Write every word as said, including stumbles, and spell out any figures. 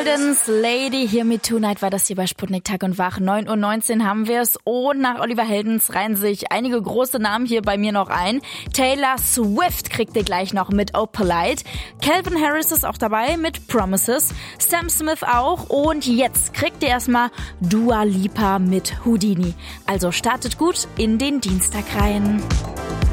Golden's Lady, Hear Me Tonight war das hier bei Sputnik Tag und Wach. neun Uhr neunzehn haben wir es und nach Oliver Heldens reihen sich einige große Namen hier bei mir noch ein. Taylor Swift kriegt ihr gleich noch mit Oh Polite. Calvin Harris ist auch dabei mit Promises. Sam Smith auch und jetzt kriegt ihr erstmal Dua Lipa mit Houdini. Also startet gut in den Dienstag rein.